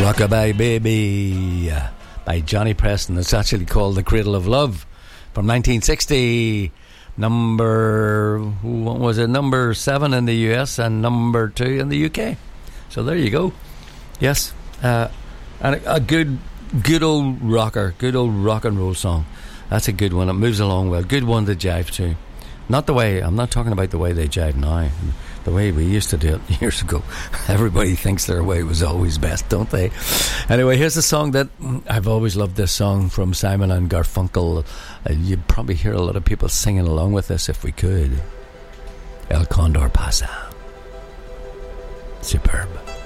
Rockabye Baby by Johnny Preston. It's actually called The Cradle of Love from 1960. Number 7 in the US and number 2 in the UK. So there you go. Yes, and a good old rocker, good old rock and roll song. That's a good one. It moves along well. Good one to jive to. Not the way, I'm not talking about the way they jive now. The way we used to do it years ago. Everybody thinks their way was always best, don't they? Anyway, here's a song that I've always loved, this song from Simon and Garfunkel. You'd probably hear a lot of people singing along with this if we could. El Condor Pasa. Superb.